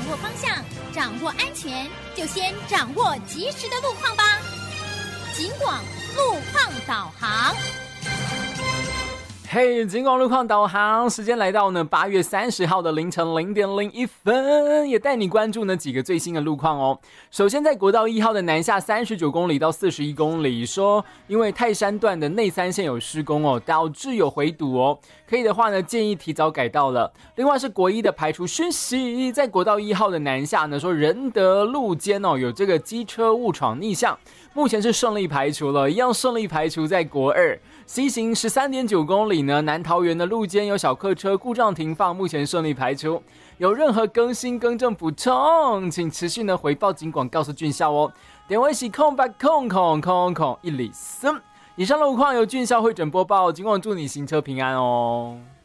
握方向，掌握安全，就先掌握及时的路况吧。警广路况导航。 嘿，警广路况导航时间来到呢8月30号的凌晨0点01分，也带你关注呢几个最新的路况哦。首先在国道1号的南下39公里到41公里，说因为泰山段的内3线有施工哦，导致有回堵哦，可以的话呢建议提早改道了。另外是国一的排除讯息，在国道1号的南下呢，说仁德路间哦有这个机车误闯逆向，目前是顺利排除了，一样顺利排除在国2。西行13.9公里呢，南桃园的路间有小客车故障停放，目前顺利排除。有任何更新更正补充，请持续呢回报警广告诉俊孝哦。电话是0800000103。以上路况由俊孝会诊播报，警广祝你行车平安哦。